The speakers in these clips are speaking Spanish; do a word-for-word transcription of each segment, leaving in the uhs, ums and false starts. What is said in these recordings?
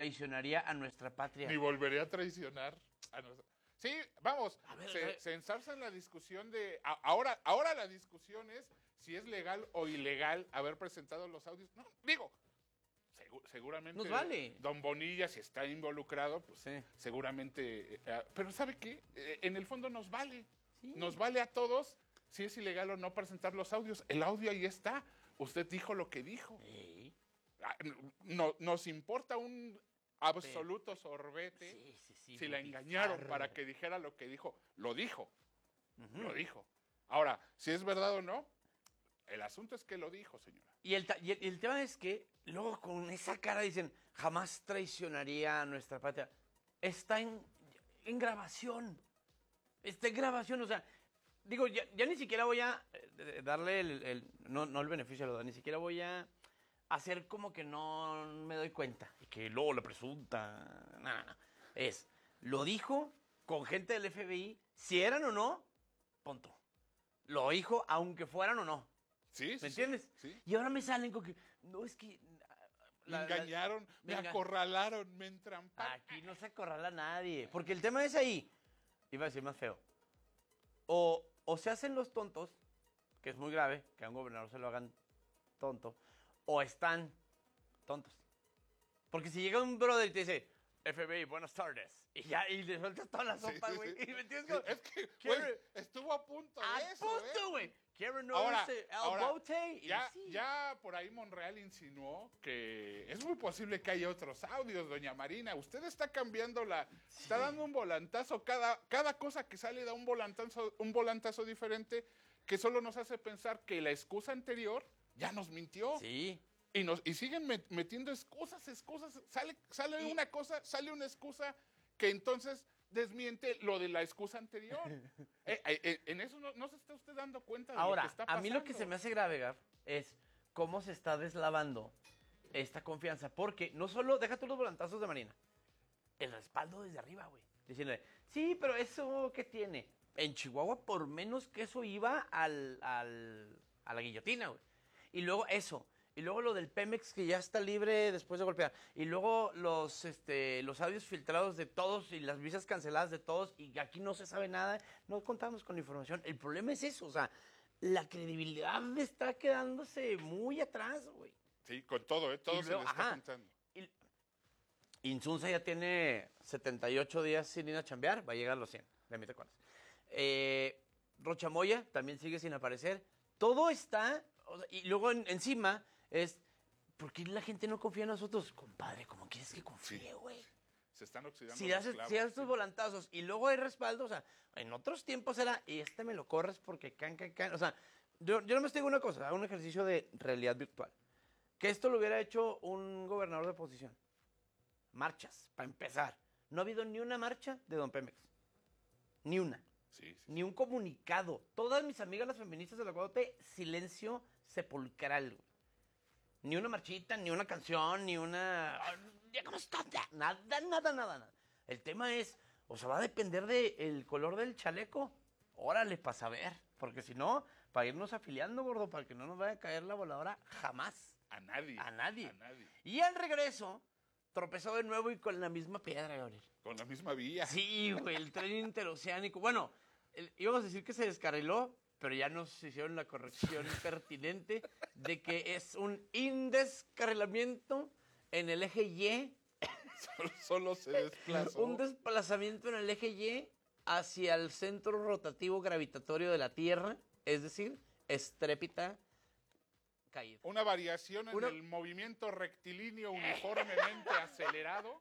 traicionaría a nuestra patria. Ni volvería a traicionar a nuestra... Sí, vamos, A ver, a se, ver. se ensarza en la discusión de... a- ahora, ahora la discusión es si es legal o ilegal haber presentado los audios. No, digo, segu- seguramente... Nos vale. Don Bonilla, si está involucrado, pues Sí. seguramente... eh, pero ¿sabe qué? Eh, en el fondo nos vale. Sí. Nos vale a todos si es ilegal o no presentar los audios. El audio ahí está. Usted dijo lo que dijo. Sí, Ah, No, nos importa un absoluto sorbete sí, sí, sí, si la muy engañaron bizarro. para que dijera lo que dijo. Lo dijo. Lo dijo. Ahora, si es verdad o no, el asunto es que lo dijo, señora. Y el, ta- y el, y el tema es que luego con esa cara dicen, jamás traicionaría a nuestra patria. Está en, en grabación. Está en grabación, o sea, digo, ya, ya ni siquiera voy a eh, darle el, el- no, no el beneficio de la duda, ni siquiera voy a hacer como que no me doy cuenta. Y que luego la presunta, no, no, no. Es, lo dijo con gente del F B I, si eran o no, punto. Lo dijo aunque fueran o no. ¿Sí? ¿Me sí, entiendes? Sí. Y ahora me salen con que, no, es que... Me la- la- engañaron, me venga. acorralaron, me entramparon. Aquí no se acorrala a nadie. Porque el tema es ahí. Iba a decir más feo. O, o se hacen los tontos, que es muy grave, que a un gobernador se lo hagan tonto, o están tontos. Porque si llega un brother y te dice, F B I, buenas tardes, y ya, y le sueltas toda la Sí, sopa, sí, güey. sí. Y me entiendes, Como, Es que, quiero- güey, estuvo a punto de a eso, punto, ¿eh? güey. Quiero no Ahora, el ahora, bote. Y ya, sí. ya por ahí Monreal insinuó que es muy posible que haya otros audios, doña Marina. Usted está cambiando la... Está dando un volantazo. Cada, cada cosa que sale da un volantazo, un volantazo diferente que solo nos hace pensar que la excusa anterior ya nos mintió. Sí. Y, nos, y siguen met- metiendo excusas, excusas. Sale, sale Y- una cosa, sale una excusa que entonces desmiente lo de la excusa anterior. Eh, eh, eh, en eso no, no se está usted dando cuenta de Ahora, lo que está a pasando. mí lo que se me hace grave, Gaf, es cómo se está deslavando esta confianza. Porque no solo, deja tú los volantazos de Marina, el respaldo desde arriba, güey. Diciéndole, sí, pero eso, ¿qué tiene? En Chihuahua, por menos que eso iba al, al, a la guillotina, güey. Y luego eso. Y luego lo del Pemex que ya está libre después de golpear. Y luego los, este, los audios filtrados de todos y las visas canceladas de todos. Y aquí no se sabe nada. No contamos con la información. El problema es eso. O sea, la credibilidad está quedándose muy atrás, güey. Sí, con todo, ¿eh? Todo Y se luego- le está ajá. juntando. Y- Insunza ya tiene setenta y ocho días sin ir a chambear, va a llegar a los cien, de mí te acuerdas. Eh, Rochamoya también sigue sin aparecer. Todo está, o sea, y luego en- encima es, ¿por qué la gente no confía en nosotros? Compadre, ¿cómo quieres que confíe, Sí. güey? Se están oxidando Si los haces, clavos, si haces tus sí. volantazos y luego hay respaldo, o sea, en otros tiempos era, y este me lo corres porque can, can, can. O sea, yo, yo no me digo una cosa, hago un ejercicio de realidad virtual. Que esto lo hubiera hecho un gobernador de oposición. Marchas, para empezar. No ha habido ni una marcha de Don Pemex. Ni una. Sí, sí. Ni un comunicado. Todas mis amigas las feministas de la Guadalupe, silencio sepulcral. güey. Ni una marchita, ni una canción, ni una... Ya, ¿cómo está? Nada, nada, nada, nada. El tema es, o sea, va a depender del color del chaleco. Órale, para saber. Porque si no, para irnos afiliando, gordo, para que no nos vaya a caer la voladora jamás. A nadie. A nadie. A nadie. Y al regreso, tropezó de nuevo y con la misma piedra, Gabriel. Con la misma vía. Sí, güey, el tren interoceánico. Bueno, el- íbamos a decir que se descarriló, pero ya nos hicieron la corrección pertinente de que es un indescarrilamiento en el eje Y, Solo, solo se desplazó. un desplazamiento en el eje Y hacia el centro rotativo gravitatorio de la Tierra, es decir, estrépita caída. Una variación en Una- el movimiento rectilíneo uniformemente acelerado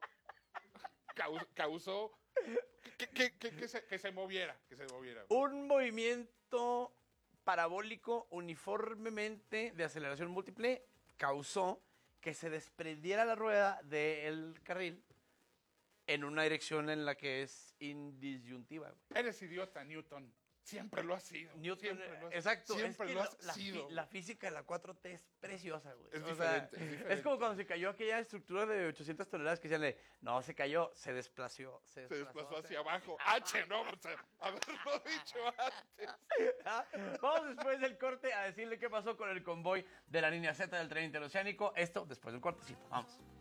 cau- causó que, que- que- que se, que se moviera, que se moviera. Un movimiento parabólico uniformemente de aceleración múltiple causó que se desprendiera la rueda del carril en una dirección en la que es indisyuntiva, güey. Eres idiota, Newton. Siempre lo has sido. Newton, siempre lo has, exacto, Siempre es que lo la, has la fi- sido. la física de la cuatro T es preciosa, güey. Es O diferente, sea, es diferente. es como cuando se cayó aquella estructura de ochocientas toneladas que decían, no, se cayó, se desplació. Se Se desplazó, desplazó hacia abajo. H, no, o sea, haberlo dicho antes. ¿Ah? Vamos después del corte a decirle qué pasó con el convoy de la línea Z del tren interoceánico. Esto después del cortecito. Vamos.